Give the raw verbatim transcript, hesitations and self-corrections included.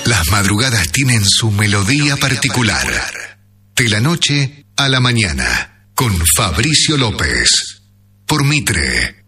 Las madrugadas tienen su melodía particular. De la noche a la mañana, con Fabricio López. Por Mitre.